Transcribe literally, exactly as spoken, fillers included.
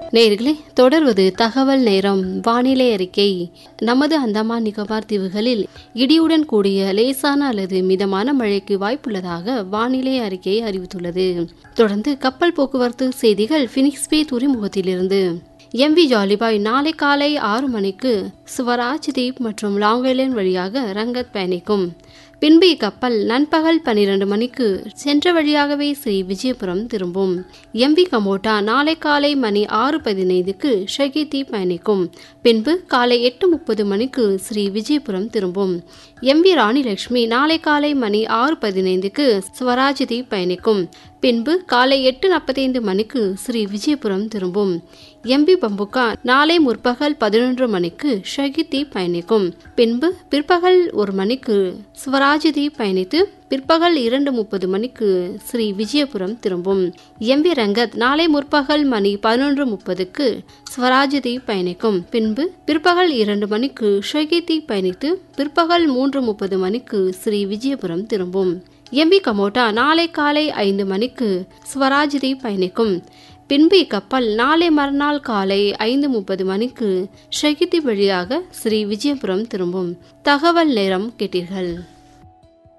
நேயர்களே, தொடர்வது தகவல் நேரம். வானிலை அறிக்கை. நமது அந்தமான் நிக்கோபார் தீவுகளில் இடியுடன் கூடிய லேசான அல்லது மிதமான மழைக்கு வாய்ப்புள்ளதாக வானிலை அறிக்கை அறிவித்துள்ளது. தொடர்ந்து கப்பல் போக்குவரத்து செய்திகள். பினிக்ஸ் பே துறைமுகத்திலிருந்து எம் வி ஜாலிபாய் நாளை காலை ஆறு மணிக்கு சுவராஜ் தீப் மற்றும் லாங் ஐலண்ட் வழியாக ரங்கத் பயணிக்கும். பின்பு இக்கப்பல் நண்பகல் பனிரெண்டு மணிக்கு சென்ற வழியாகவே ஸ்ரீ விஜயபுரம் திரும்பும். எம் வி கமோட்டா நாளை காலை மணி ஆறு பதினைந்துக்கு ஷகிதி பயணிக்கும். பின்பு காலை எட்டு முப்பது மணிக்கு ஸ்ரீ விஜயபுரம் திரும்பும். எம் வி ராணி லட்சுமி நாளை காலை மணி ஆறு பதினைந்துக்கு ஸ்வராஜ் தீப் பயணிக்கும். பின்பு காலை எட்டு நாற்பத்தைந்து மணிக்கு ஸ்ரீ விஜயபுரம் திரும்பும். எம் வி பம்புகா நாளை முற்பகல் பதினொன்று மணிக்கு ஷகிதி பயணிக்கும். பின்பு பிற்பகல் ஒரு மணிக்கு ஸ்வராஜ் தீப் பயணித்து பிற்பகல் இரண்டு முப்பது மணிக்கு ஸ்ரீ விஜயபுரம் திரும்பும். எம் வி ரங்கத் நாளை முற்பகல் மணி பதினொன்று முப்பதுக்கு ஸ்வராஜ் தீப் பயணிக்கும். பின்பு பிற்பகல் இரண்டு மணிக்கு ஷகிதி பயணித்து பிற்பகல் மூன்று முப்பது மணிக்கு ஸ்ரீ விஜயபுரம் திரும்பும். எம் வி கமோட்டா நாளை காலை ஐந்து மணிக்கு ஸ்வராஜ் தீப் பயணிக்கும். பின்பு இக்கப்பல் நாளை மறுநாள் காலை ஐந்து முப்பது மணிக்கு ஷகிதி வழியாக ஸ்ரீ விஜயபுரம் திரும்பும். தகவல் நேரம் கேட்டீர்கள்.